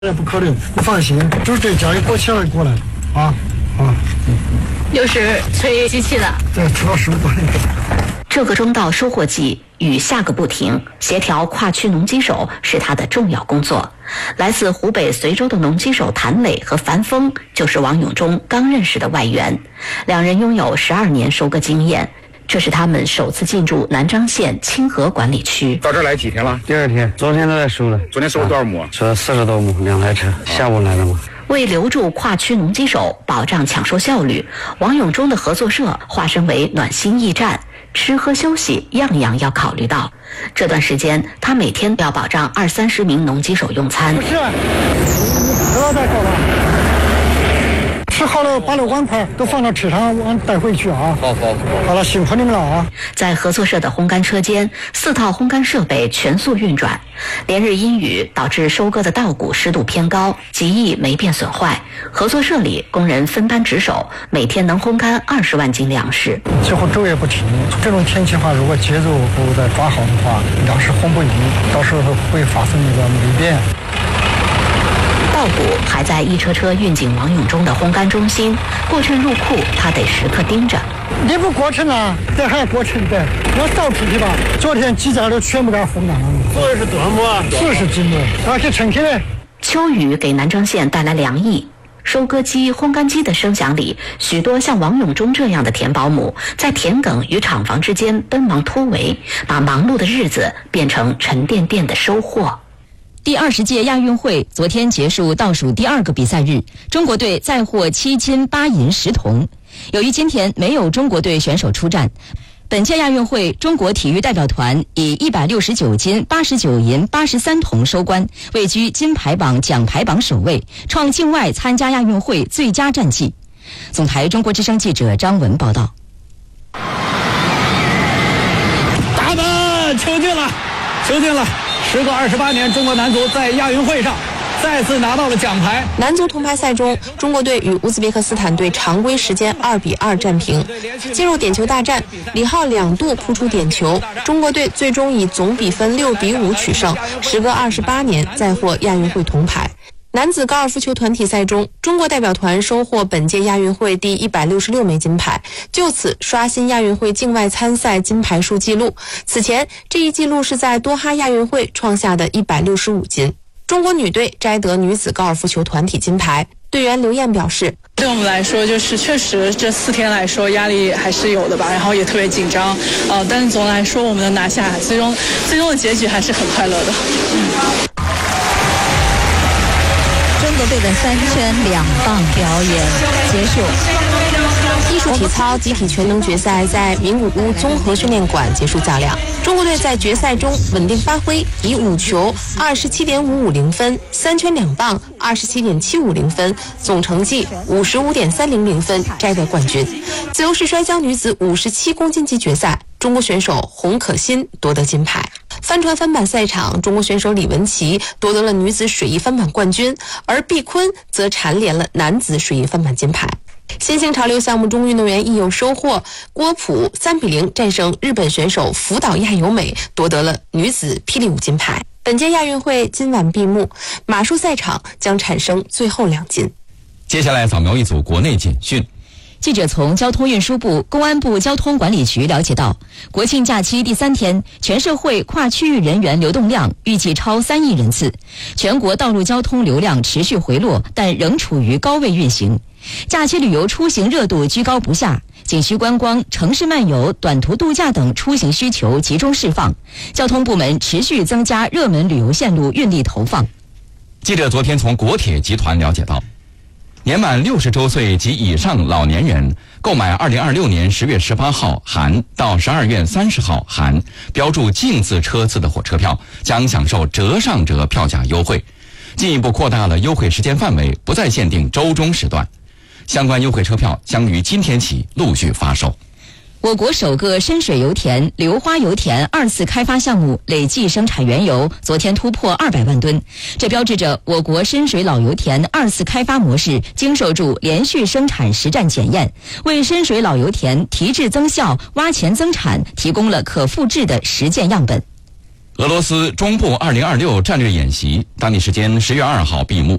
不可能，你放心，就是这家也过起来过来啊。 又是催机器的， 对，催到15多年。 这个中稻收获季与下个不停，协调跨区农机手是他的重要工作。来自湖北随州的农机手谭磊和樊峰就是王永忠刚认识的外援，两人拥有12年收割经验。这是他们首次进驻南漳县清河管理区。 到这儿来几天了？ 第2天，昨天都来收了。 昨天收了多少亩？ 收了40多亩，2台车。下午来的嘛。 为留住跨区农机手，保障抢收效率，王永忠的合作社化身为暖心驿站，吃喝休息样样要考虑到。这段时间，他每天要保障20-30名农机手用餐。 不是，不要再搞了。吃好了，把那碗筷都放到车上，我带回去啊。好了，辛苦你们了啊！ 在合作社的烘干车间，4套烘干设备全速运转。连日阴雨导致收割的稻谷湿度偏高，极易霉变损坏。合作社里工人分班值守，每天能烘干20万斤粮食。 几乎昼夜不停。这种天气的话，如果节奏不再抓好的话，粮食烘不匀，到时候会发生那个霉变。 稻谷还在一车车运进王永忠的烘干中心，过秤入库，他得时刻盯着。 你不过秤啊？这还要过秤的，要扫出去吧。昨天几家都全部给它烘干了。 做的是多少亩啊 ？40斤的，而且称起来。 秋雨给南漳县带来凉意。收割机、烘干机的声响里，许多像王永忠这样的田保姆在田埂与厂房之间奔忙突围，把忙碌的日子变成沉甸甸的收获。 第20届亚运会昨天结束倒数第2个比赛日，中国队再获7金8银10铜。由于今天没有中国队选手出战，本届亚运会中国体育代表团以169金89银83铜收官，位居金牌榜奖牌榜首位，创境外参加亚运会最佳战绩。总台中国之声记者张文报道。 大门球进了！时隔28年，中国男足在亚运会上再次拿到了奖牌。 男足铜牌赛中，中国队与乌兹别克斯坦队常规时间2-2战平。进入点球大战，李浩2度扑出点球，中国队最终以总比分6-5取胜，时隔28年再获亚运会铜牌。男子高尔夫球团体赛中，中国代表团收获本届亚运会第166枚金牌，就此刷新亚运会境外参赛金牌数纪录。此前，这一纪录是在多哈亚运会创下的165金。中国女队摘得女子高尔夫球团体金牌。队员刘艳表示， 对我们来说，就是确实这4天来说压力还是有的吧，然后也特别紧张，但是总的来说我们能拿下，最终的结局还是很快乐的。 中国队的3圈2棒表演结束。 艺术体操集体全能决赛在名古屋综合训练馆结束较量。中国队在决赛中稳定发挥，以5球27.550分，3圈2棒27.750分，总成绩55.300分摘得冠军。自由式摔跤女子57公斤级决赛，中国选手洪可欣夺得金牌。帆船翻板赛场，中国选手李文琪夺得了女子水翼翻板冠军，而毕坤则蝉联了男子水翼翻板金牌。新兴潮流项目中，运动员亦有收获，郭璞3-0战胜日本选手福岛亚由美，夺得了女子霹雳舞金牌。本届亚运会今晚闭幕，马术赛场将产生最后2金。 接下来扫描一组国内简讯。 记者从交通运输部、公安部交通管理局了解到，国庆假期第3天，全社会跨区域人员流动量预计超3亿人次，全国道路交通流量持续回落，但仍处于高位运行。假期旅游出行热度居高不下，景区观光、城市漫游、短途度假等出行需求集中释放，交通部门持续增加热门旅游线路运力投放。 记者昨天从国铁集团了解到，年满60周岁及以上老年人购买2026年10月18号含到12月30号含标注净字车次的火车票，将享受折上折票价优惠，进一步扩大了优惠时间范围，不再限定周中时段。相关优惠车票将于今天起陆续发售。 我国首个深水油田硫花油田2次开发项目累计生产原油昨天突破200万吨，这标志着我国深水老油田2次开发模式经受住连续生产实战检验，为深水老油田提质增效、挖潜增产提供了可复制的实践样本。 俄罗斯中部2026战略演习，当地时间10月2号闭幕。